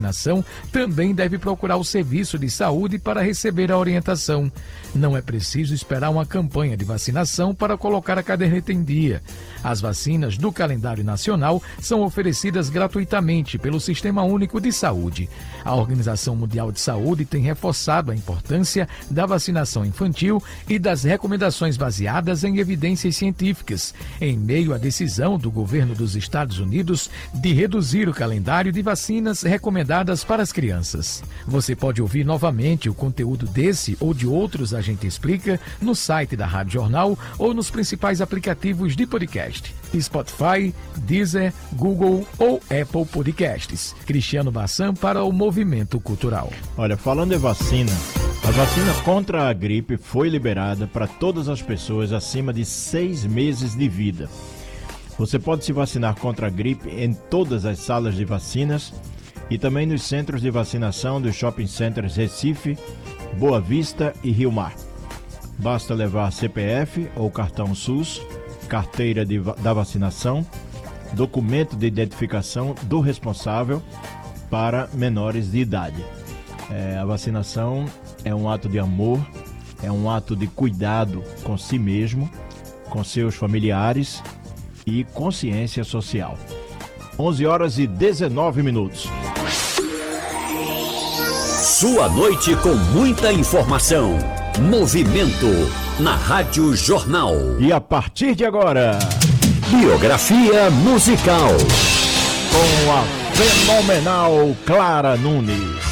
vacinação também deve procurar o serviço de saúde para receber a orientação. Não é preciso esperar uma campanha de vacinação para colocar a caderneta em dia. As vacinas do calendário nacional são oferecidas gratuitamente pelo Sistema Único de Saúde. A Organização Mundial de Saúde tem reforçado a importância da vacinação infantil e das recomendações baseadas em evidências científicas, em meio à decisão do governo dos Estados Unidos de reduzir o calendário de vacinas recomendadas para as crianças. Você pode ouvir novamente o conteúdo desse ou de outros A Gente Explica no site da Rádio Jornal ou nos principais aplicativos de podcast. Spotify, Deezer, Google ou Apple Podcasts. Cristiano Bassan para o Movimento Cultural. Olha, falando em vacina, a vacina contra a gripe foi liberada para todas as pessoas acima de 6 meses de vida. Você pode se vacinar contra a gripe em todas as salas de vacinas e também nos centros de vacinação dos shopping centers Recife, Boa Vista e Rio Mar. Basta levar CPF ou cartão SUS, carteira da vacinação, documento de identificação do responsável para menores de idade. A vacinação é um ato de amor, é um ato de cuidado com si mesmo, com seus familiares e consciência social. 11h19. Sua noite com muita informação. Movimento na Rádio Jornal. E a partir de agora, biografia musical com a fenomenal Clara Nunes.